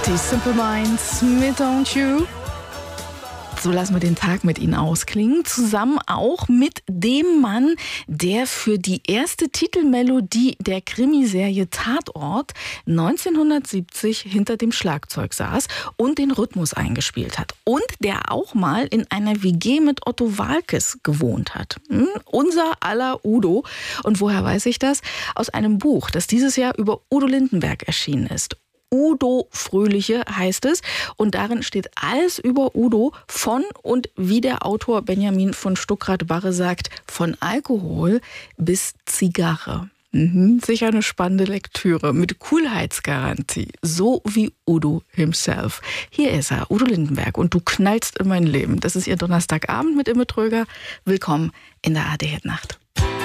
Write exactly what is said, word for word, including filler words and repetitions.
Die Simple Minds mit Don't You. So lassen wir den Tag mit ihnen ausklingen. Zusammen auch mit dem Mann, der für die erste Titelmelodie der Krimiserie Tatort neunzehnhundertsiebzig hinter dem Schlagzeug saß und den Rhythmus eingespielt hat. Und der auch mal in einer W G mit Otto Waalkes gewohnt hat. Hm? Unser aller Udo. Und woher weiß ich das? Aus einem Buch, das dieses Jahr über Udo Lindenberg erschienen ist. Udo Fröhliche heißt es, und darin steht alles über Udo, von und wie der Autor Benjamin von Stuckrad-Barre sagt, von Alkohol bis Zigarre. Mhm, sicher eine spannende Lektüre mit Coolheitsgarantie, so wie Udo himself. Hier ist er, Udo Lindenberg, und du knallst in mein Leben. Das ist Ihr Donnerstagabend mit Imme Tröger. Willkommen in der A R D-Hit-Nacht.